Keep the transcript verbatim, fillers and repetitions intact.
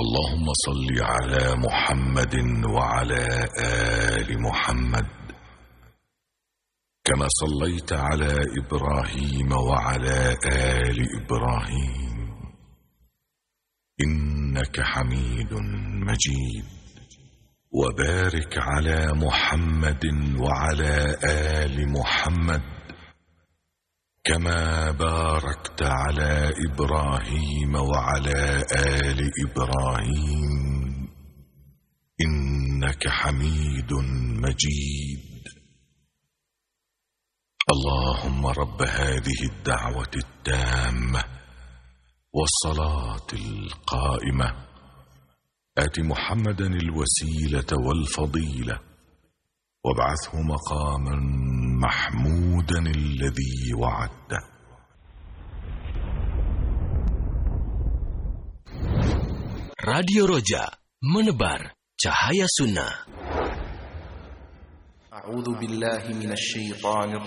اللهم صل على محمد وعلى آل محمد كما صليت على إبراهيم وعلى آل إبراهيم إنك حميد مجيد. وبارك على محمد وعلى آل محمد كما باركت على إبراهيم وعلى آل إبراهيم إنك حميد مجيد. اللهم رب هذه الدعوة التامة والصلاة القائمة آت محمدا الوسيلة والفضيلة وابعثه مقاما محمودا الذي وعدته. Radio Roja, menebar cahaya sunnah. أعوذ بالله من الشيطان